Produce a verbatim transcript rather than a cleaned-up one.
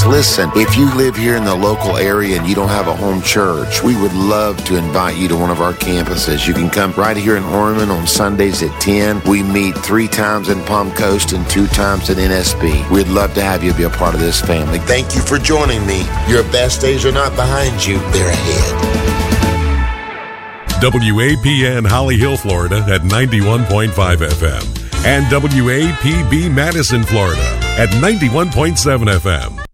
campus. Listen, if you live here in the local area and you don't have a home church, we would love to invite you to one of our campuses. You can come right here in Orman on Sundays at ten. We meet three times in Palm Coast and two times at N S B. We'd love to have you be a part of this family. Thank you for joining me. Your best days are not behind you, they're ahead. W A P N Holly Hill, Florida at ninety-one point five F M and W A P B Madison, Florida at ninety-one point seven F M.